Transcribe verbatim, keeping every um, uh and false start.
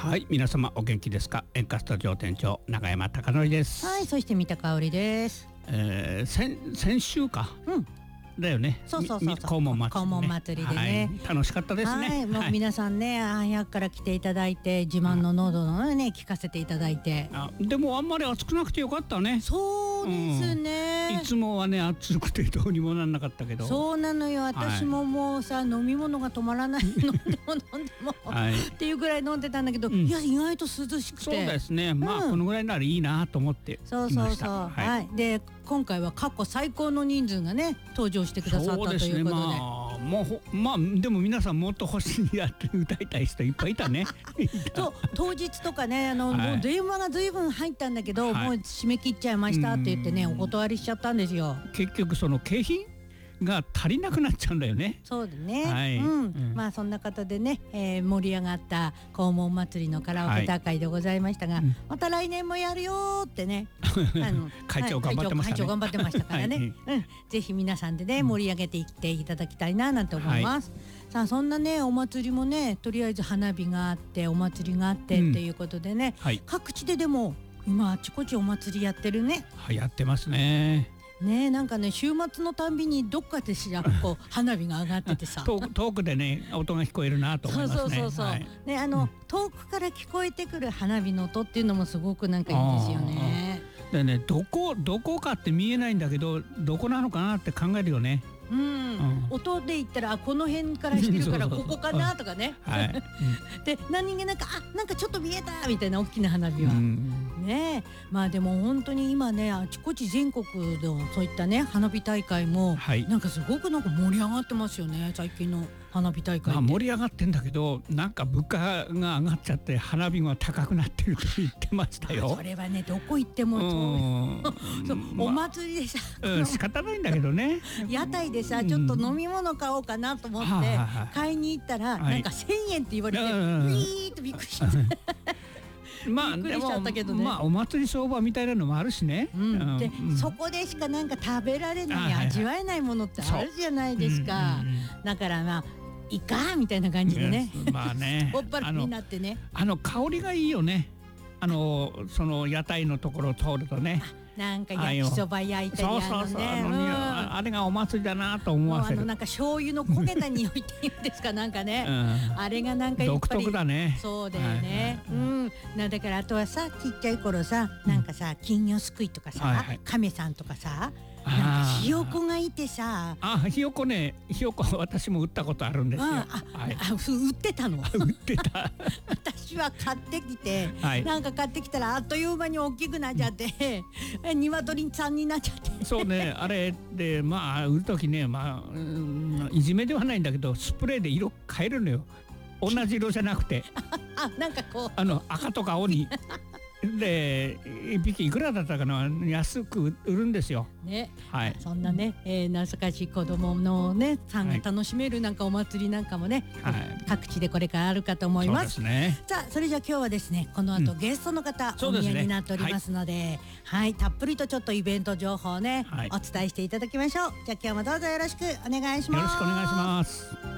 はい、皆様お元気ですか。円滑スタジオ店長永山貴則です。 はい、そして三田香織です。 えー、先先週か、 うん、 だよね。 そうそうそうそう、 黄門祭り、ね、 黄門祭りでね、 はい、楽しかったですね。 はい、もう皆さんね、早くから来ていただいて、自慢の喉のね聞かせていただいて、 あ、でもあんまり暑くなくてよかったね。 そうですね、 うん、いつもはね暑くてどうにもなんなかったけど、 そうなのよ。私ももうさ、はい、飲み物が止まらない飲んでも飲んでも、はい、っていうぐらい飲んでたんだけど、うん、いや意外と涼しくて、 そうですね、まあ、うん、このぐらいならいいなと思っていました。 そうそうそう、はい、はい、で今回は過去最高の人数がね登場してくださったということで、そうですね、まあ、もうまあでも皆さんもっと星にやって歌いたい人いっぱいいたねと当日とかね、あの、はい、もう電話がずいぶん入ったんだけど、はい、もう締め切っちゃいましたって言ってね、お断りしちゃったんですよ。 結局その景品が足りなくなっちゃうんだよね。 そうだね、 はい、 うん、うん、まあそんな方でね、えー、盛り上がった黄門祭りのカラオケ大会でございましたが、はい、また来年もやるよってねあの会長頑張ってましたね。 会長頑張ってましたからね、はい、うん、ぜひ皆さんでね盛り上げていっていただきたいななんて思います、はい、さあそんなねお祭りもね、とりあえず花火があってお祭りがあってっていうことでね、うん、はい、各地ででも今あちこちお祭りやってるね。 はい、やってますね。 ね、なんかね週末のたんびにどっかでしらこう花火が上がっててさ遠, 遠くでね音が聞こえるなと思いますね。 そうそうそうそう、はい、ね、あの、うん、遠くから聞こえてくる花火の音っていうのもすごくなんかいいですよね。 でね、どこどこかって見えないんだけどどこなのかなって考えるよね。 うん、うん、音で言ったらこの辺からしてるからここかなとかねはい、うん、で何気なくあなんかちょっと見えたみたいな大きな花火は、うん、ね、まあでも本当に今ねあちこち全国のそういったね花火大会も、はい、なんかすごくなんか盛り上がってますよね最近の花火大会って。まあ、 盛り上がってんだけどなんか物価が上がっちゃって花火が高くなってると言ってましたよ。 それはねどこ行ってもそうそう、まあ、お祭りでさ、 うん、仕方ないんだけどね屋台でさちょっと飲み物買おうかなと思って買いに行ったら、はい、なんかせんえんって言われてビーッとびっくりしてまあ、でも、ね、まあお祭り相場みたいなのもあるしね、 うん、で、うん、そこでしかなんか食べられない味わえないものってあるじゃないですか、うんうんうん、だからまあいいかみたいな感じでね、 まあねおっぱらになってね、 あの香りがいいよね、あのその屋台のところを通るとね、 なんか焼きそば焼いたり、 そうそうそう、あの、うん、あれがお祭りだなと思わせる。 あのなんか醤油の焦げた匂いっていうんですかなんかね、うん、あれがなんかやっぱり独特だね。 そうだよね、はいはい、うん、なだからあとはさちっちゃい頃さなんかさ金魚すくいとかさ、はいはい、亀さんとかさなんかひよこがいてさ、 あひよこね、ひよこ私も売ったことあるんですよ。ああ、はい、あ売ってたの売ってた私は買ってきて、はい、なんか買ってきたらあっという間に大きくなっちゃって、うん、鶏さんになっちゃってそうね、あれでまあ売るときね、まあ、うん、いじめではないんだけどスプレーで色変えるのよ、同じ色じゃなくてあなんかこうあの赤とか青にでいっぴきいくらだったかな、安く売るんですよ。 ね、はい、そんなね、えー、懐かしい子供のねさんが楽しめるなんかお祭りなんかもね、はい、各地でこれからあるかと思います。 そうですね。 さあそれじゃあ今日はですねこの後、うん、ゲストの方お見えになっておりますので、はい、はい、たっぷりとちょっとイベント情報をね、はい、お伝えしていただきましょう。じゃあ今日もどうぞよろしくお願いします。 よろしくお願いします。